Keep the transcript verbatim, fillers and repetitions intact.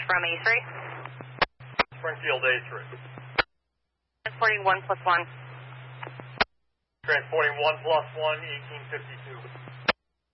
from A three. Springfield A three. Transporting one plus one. Transporting one plus one, eighteen fifty-two.